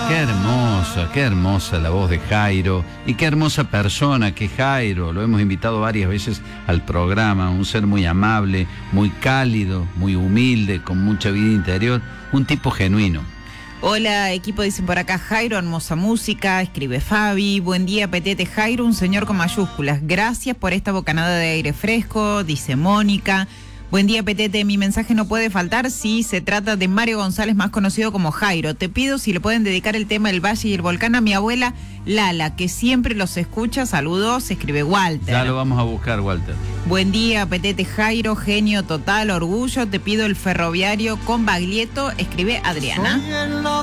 Qué hermosa la voz de Jairo y qué hermosa persona que Jairo. Lo hemos invitado varias veces al programa, un ser muy amable, muy cálido, muy humilde, con mucha vida interior, un tipo genuino. Hola, equipo, dicen por acá, Jairo, hermosa música, escribe Fabi. Buen día, Petete. Jairo, un señor con mayúsculas. Gracias por esta bocanada de aire fresco, dice Mónica. Buen día, Petete. Mi mensaje no puede faltar si se trata de Mario González, más conocido como Jairo. Te pido si le pueden dedicar el tema del Valle y el Volcán a mi abuela Lala, que siempre los escucha. Saludos, escribe Walter. Ya lo vamos a buscar, Walter. Buen día, Petete. Jairo, genio total, orgullo. Te pido el ferroviario con Baglietto, escribe Adriana.